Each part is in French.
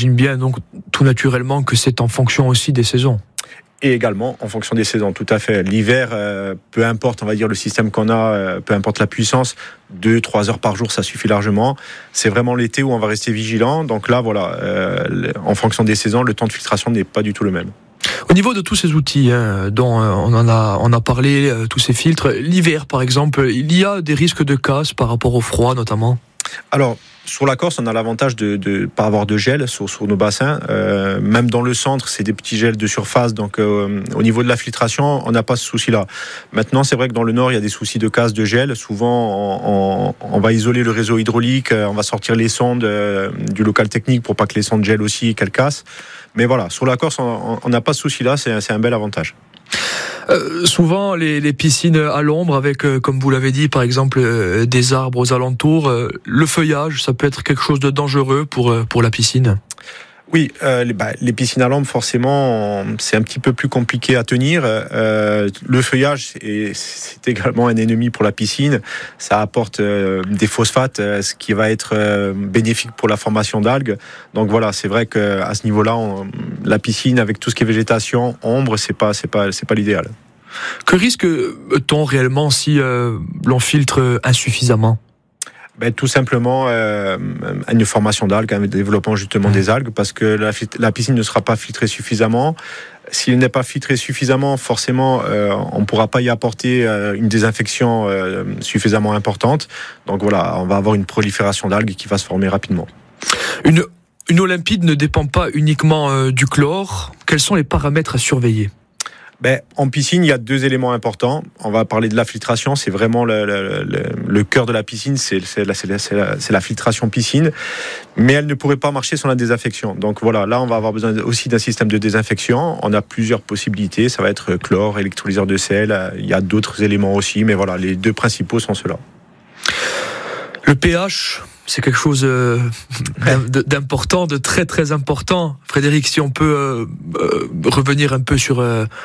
j'imagine bien donc tout naturellement que c'est en fonction aussi des saisons. Et également en fonction des saisons, tout à fait. L'hiver, peu importe, on va dire, le système qu'on a, peu importe la puissance, 2-3 heures par jour, ça suffit largement. C'est vraiment l'été où on va rester vigilant. Donc là, voilà, en fonction des saisons, le temps de filtration n'est pas du tout le même. Au niveau de tous ces outils dont on a parlé, tous ces filtres, l'hiver par exemple, il y a des risques de casse par rapport au froid notamment? Alors, sur la Corse, on a l'avantage de ne pas avoir de gel sur nos bassins. Même dans le centre, c'est des petits gels de surface. Donc, au niveau de la filtration, on n'a pas ce souci-là. Maintenant, c'est vrai que dans le nord, il y a des soucis de casse de gel. Souvent, on va isoler le réseau hydraulique. On va sortir les sondes du local technique pour pas que les sondes gèlent aussi et qu'elles cassent. Mais voilà, sur la Corse, on n'a pas ce souci-là. C'est un bel avantage. Souvent les piscines à l'ombre avec, comme vous l'avez dit, par exemple des arbres aux alentours, le feuillage, ça peut être quelque chose de dangereux pour la piscine. Oui, les piscines à l'ombre, forcément, c'est un petit peu plus compliqué à tenir. Le feuillage, c'est également un ennemi pour la piscine. Ça apporte des phosphates, ce qui va être bénéfique pour la formation d'algues. Donc voilà, c'est vrai qu'à ce niveau-là, la piscine, avec tout ce qui est végétation, ombre, c'est pas l'idéal. Que risque-t-on réellement si l'on filtre insuffisamment ? Tout simplement une formation d'algues, un développement justement des algues, parce que la piscine ne sera pas filtrée suffisamment. S'il n'est pas filtré suffisamment, forcément, on ne pourra pas y apporter une désinfection suffisamment importante. Donc voilà, on va avoir une prolifération d'algues qui va se former rapidement. Une eau limpide ne dépend pas uniquement du chlore. Quels sont les paramètres à surveiller ? En piscine, il y a 2 éléments importants. On va parler de la filtration. C'est vraiment le cœur de la piscine. C'est la filtration piscine. Mais elle ne pourrait pas marcher sans la désinfection. Donc voilà, là, on va avoir besoin aussi d'un système de désinfection. On a plusieurs possibilités. Ça va être chlore, électrolyseur de sel. Il y a d'autres éléments aussi. Mais voilà, les 2 principaux sont ceux-là. Le pH, c'est quelque chose d'important, de très très important. Frédéric, si on peut revenir un peu sur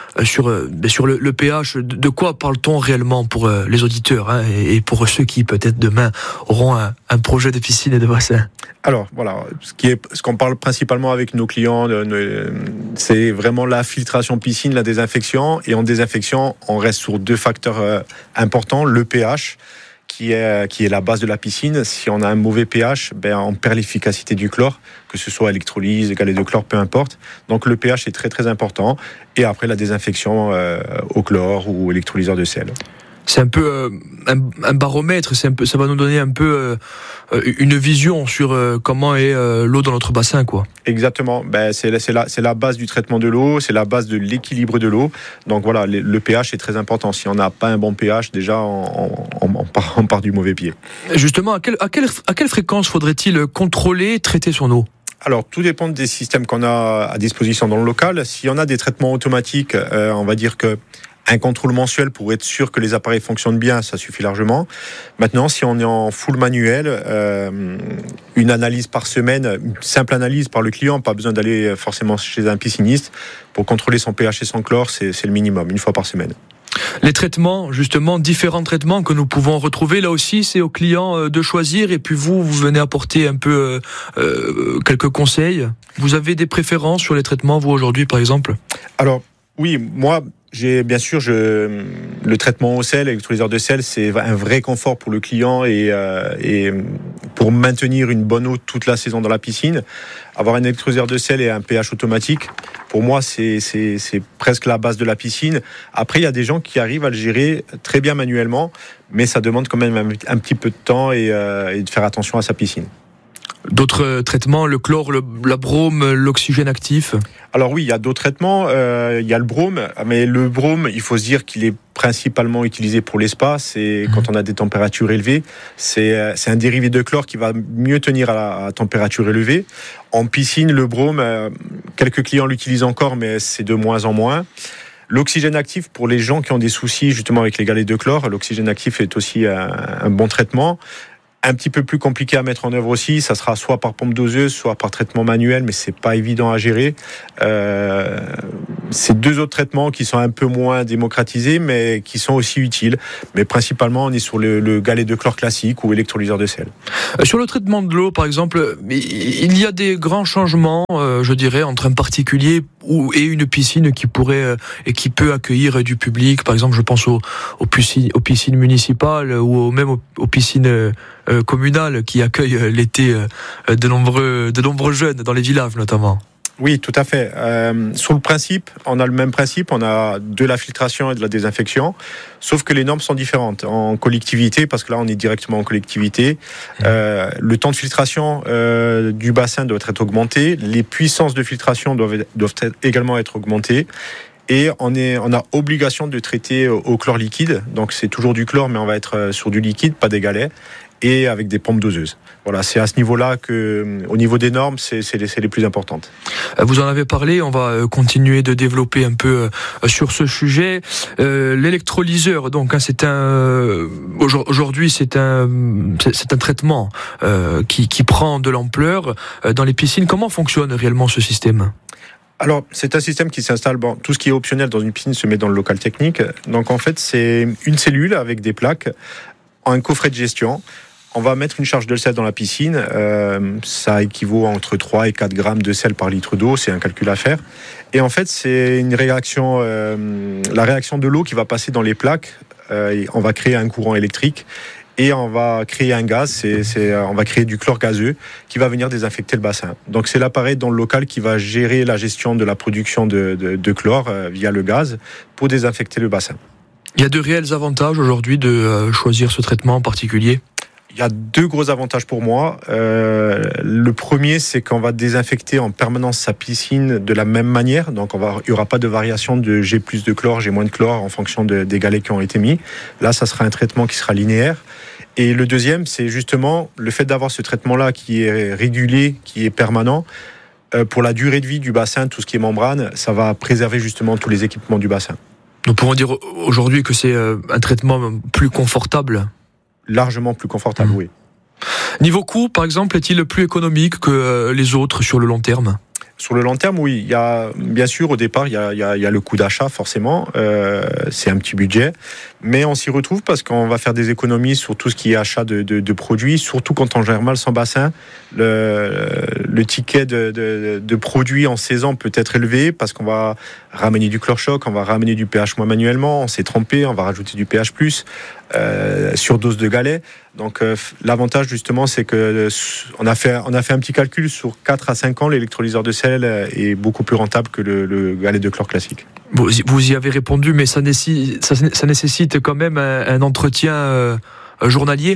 le pH, de quoi parle-t-on réellement pour les auditeurs et pour ceux qui peut-être demain auront un projet de piscine et de bassin? Alors voilà, ce qu'on parle principalement avec nos clients, c'est vraiment la filtration piscine, la désinfection. Et en désinfection, on reste sur 2 facteurs importants, le pH, qui est la base de la piscine. Si on a un mauvais pH, on perd l'efficacité du chlore, que ce soit électrolyse, galets de chlore, peu importe. Donc le pH est très très important. Et après la désinfection au chlore ou électrolyseur de sel. C'est un peu un baromètre, ça va nous donner un peu une vision sur comment est l'eau dans notre bassin, quoi. Exactement, c'est la base du traitement de l'eau, c'est la base de l'équilibre de l'eau. Donc voilà, le pH est très important. Si on n'a pas un bon pH, déjà on part du mauvais pied. Justement, à quelle fréquence faudrait-il contrôler, traiter son eau ? Alors, tout dépend des systèmes qu'on a à disposition dans le local. Si on a des traitements automatiques, on va dire que un contrôle mensuel pour être sûr que les appareils fonctionnent bien, ça suffit largement. Maintenant, si on est en full manuel, une analyse par semaine, une simple analyse par le client, pas besoin d'aller forcément chez un pisciniste. Pour contrôler son pH et son chlore, c'est le minimum, une fois par semaine. Les traitements, justement, différents traitements que nous pouvons retrouver, là aussi, c'est au client de choisir. Et puis vous venez apporter un peu quelques conseils. Vous avez des préférences sur les traitements, vous, aujourd'hui, par exemple ? Alors, oui, moi... J'ai bien sûr le traitement au sel, électrolyseur de sel, c'est un vrai confort pour le client et pour maintenir une bonne eau toute la saison dans la piscine. Avoir un électrolyseur de sel et un pH automatique, pour moi, c'est presque la base de la piscine. Après, il y a des gens qui arrivent à le gérer très bien manuellement, mais ça demande quand même un petit peu de temps et de faire attention à sa piscine. D'autres traitements, le chlore, la brome, l'oxygène actif ? Alors oui, il y a d'autres traitements. Il y a le brome, mais le brome, il faut se dire qu'il est principalement utilisé pour les spas. C'est quand on a des températures élevées. C'est un dérivé de chlore qui va mieux tenir à la température élevée. En piscine, le brome, quelques clients l'utilisent encore, mais c'est de moins en moins. L'oxygène actif, pour les gens qui ont des soucis justement avec les galets de chlore, l'oxygène actif est aussi un bon traitement. Un petit peu plus compliqué à mettre en œuvre aussi, ça sera soit par pompe doseuse, soit par traitement manuel, mais c'est pas évident à gérer. c'est deux autres traitements qui sont un peu moins démocratisés, mais qui sont aussi utiles. Mais principalement, on est sur le galet de chlore classique ou électrolyseur de sel. Sur le traitement de l'eau, par exemple, il y a des grands changements, je dirais, entre un particulier et une piscine qui pourrait et qui peut accueillir du public. Par exemple, je pense aux piscines municipales ou même aux piscines communales qui accueillent l'été de nombreux jeunes dans les villages notamment. Oui, tout à fait. Sur le principe, on a le même principe, on a de la filtration et de la désinfection, sauf que les normes sont différentes. En collectivité, parce que là on est directement en collectivité, le temps de filtration du bassin doit être augmenté, les puissances de filtration doivent également être augmentées. Et on a obligation de traiter au chlore liquide, donc c'est toujours du chlore, mais on va être sur du liquide, pas des galets, et avec des pompes doseuses. Voilà, c'est à ce niveau-là que, au niveau des normes, c'est les plus importantes. Vous en avez parlé, on va continuer de développer un peu sur ce sujet. L'électrolyseur, donc, c'est aujourd'hui c'est un traitement qui prend de l'ampleur dans les piscines. Comment fonctionne réellement ce système ? Alors, c'est un système qui s'installe, tout ce qui est optionnel dans une piscine se met dans le local technique. Donc, en fait, c'est une cellule avec des plaques, un coffret de gestion. On va mettre une charge de sel dans la piscine. Ça équivaut à entre 3 et 4 grammes de sel par litre d'eau. C'est un calcul à faire. Et en fait, c'est une réaction, la réaction de l'eau qui va passer dans les plaques. On va créer un courant électrique. Et on va créer un gaz, on va créer du chlore gazeux qui va venir désinfecter le bassin. Donc c'est l'appareil dans le local qui va gérer la gestion de la production de chlore via le gaz pour désinfecter le bassin. Il y a de réels avantages aujourd'hui de choisir ce traitement en particulier ? Il y a deux gros avantages pour moi. Le premier, c'est qu'on va désinfecter en permanence sa piscine de la même manière. Donc, il n'y aura pas de variation de j'ai plus de chlore, j'ai moins de chlore en fonction des galets qui ont été mis. Là, ça sera un traitement qui sera linéaire. Et le deuxième, c'est justement le fait d'avoir ce traitement-là qui est régulé, qui est permanent. Pour la durée de vie du bassin, tout ce qui est membrane, ça va préserver justement tous les équipements du bassin. Nous pourrons dire aujourd'hui que c'est un traitement plus confortable ? Largement plus confortable, oui. Niveau coût, par exemple, est-il plus économique que les autres sur le long terme ? Sur le long terme, oui. Il y a, bien sûr, au départ, il y a le coût d'achat, forcément. C'est un petit budget. Mais on s'y retrouve parce qu'on va faire des économies sur tout ce qui est achat de produits, surtout quand on gère mal son bassin. Le ticket de produits en saison peut être élevé parce qu'on va ramener du chlore-choc, on va ramener du pH- manuellement, on s'est trompé, on va rajouter du pH+, surdose de galets. Donc l'avantage justement, c'est que on a fait un petit calcul sur 4 à 5 ans, l'électrolyseur de sel est beaucoup plus rentable que le galet de chlore classique. Vous y avez répondu, mais ça nécessite quand même un entretien journalier ?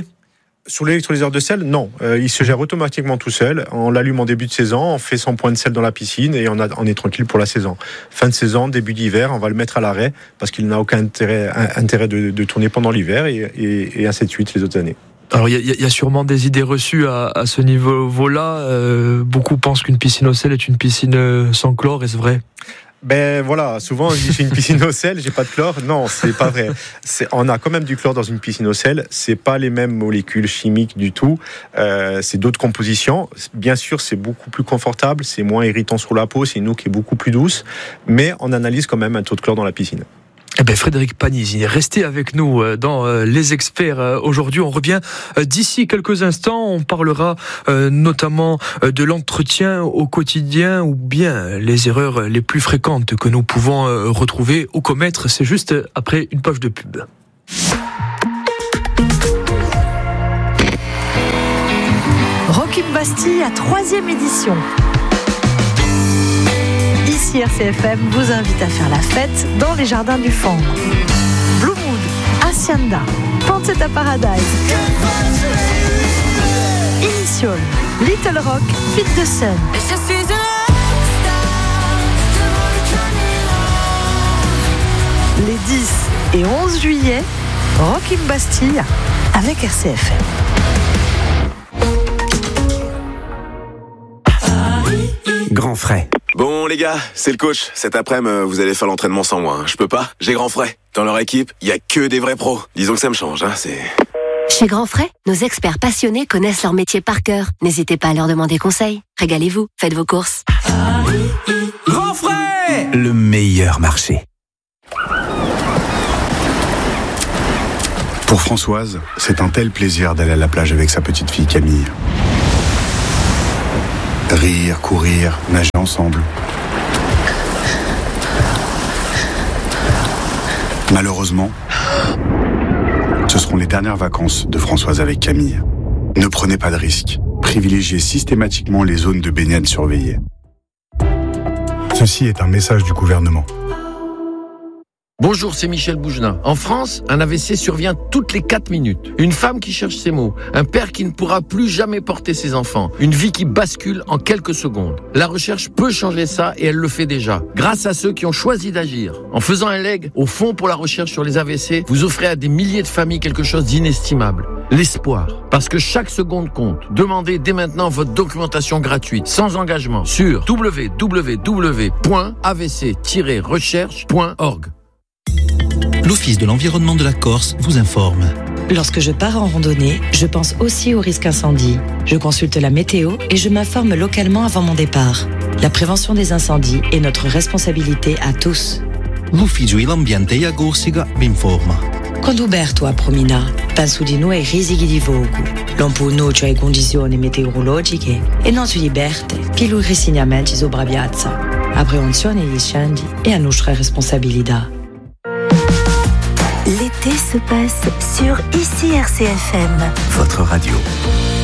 Sur l'électrolyseur de sel, non. Il se gère automatiquement tout seul. On l'allume en début de saison, on fait son point de sel dans la piscine et on est tranquille pour la saison. Fin de saison, début d'hiver, on va le mettre à l'arrêt parce qu'il n'a aucun intérêt de tourner pendant l'hiver et ainsi de suite les autres années. Alors il y a sûrement des idées reçues à ce niveau-là. Beaucoup pensent qu'une piscine au sel est une piscine sans chlore, est-ce vrai ? Ben voilà, souvent on dit j'ai une piscine au sel, j'ai pas de chlore. Non, c'est pas vrai. On a quand même du chlore dans une piscine au sel. C'est pas les mêmes molécules chimiques du tout. C'est d'autres compositions. Bien sûr, c'est beaucoup plus confortable, c'est moins irritant sur la peau, c'est une eau qui est beaucoup plus douce. Mais on analyse quand même un taux de chlore dans la piscine. Eh bien, Frédéric Panizzi, restez avec nous dans Les Experts. Aujourd'hui, on revient d'ici quelques instants. On parlera notamment de l'entretien au quotidien ou bien les erreurs les plus fréquentes que nous pouvons retrouver ou commettre. C'est juste après une page de pub. Rock in Bastille, 3e édition. Ici RCFM vous invite à faire la fête dans les jardins du Fangre. Blue Mood, Hacienda, Pancetta Paradise, Initial, Little Rock, Fit the Sun. Les 10 et 11 juillet, Rock in Bastille avec RCFM. Grand frais. Bon les gars, c'est le coach. Cet après-midi, vous allez faire l'entraînement sans moi. Je peux pas, j'ai Grand Frais. Dans leur équipe, il y a que des vrais pros. Disons que ça me change, c'est... Chez Grand Frais, nos experts passionnés connaissent leur métier par cœur. N'hésitez pas à leur demander conseil. Régalez-vous, faites vos courses. Grand frais! Frais, le meilleur marché. Pour Françoise, c'est un tel plaisir d'aller à la plage avec sa petite fille Camille. Rire, courir, nager ensemble. Malheureusement, ce seront les dernières vacances de Françoise avec Camille. Ne prenez pas de risques. Privilégiez systématiquement les zones de baignade surveillées. Ceci est un message du gouvernement. Bonjour, c'est Michel Bougelin. En France, un AVC survient toutes les 4 minutes. Une femme qui cherche ses mots, un père qui ne pourra plus jamais porter ses enfants, une vie qui bascule en quelques secondes. La recherche peut changer ça et elle le fait déjà, grâce à ceux qui ont choisi d'agir. En faisant un leg au Fonds pour la recherche sur les AVC, vous offrez à des milliers de familles quelque chose d'inestimable. L'espoir. Parce que chaque seconde compte. Demandez dès maintenant votre documentation gratuite, sans engagement, sur www.avc-recherche.org. L'Office de l'environnement de la Corse vous informe. Lorsque je pars en randonnée, je pense aussi au risque incendie. Je consulte la météo et je m'informe localement avant mon départ. La prévention des incendies est notre responsabilité à tous. L'Ufficio dell'Ambiente e Corsica vi informa. Quando Uberto a promina, penso di noi ai rischi di vogo. Non pronuncia le condizioni meteorologiche e non si liberte più i risegnamenti sopra piazza. A prevenzione degli incendi è a nostra responsabilità. L'été se passe sur ICRCFM. Votre radio.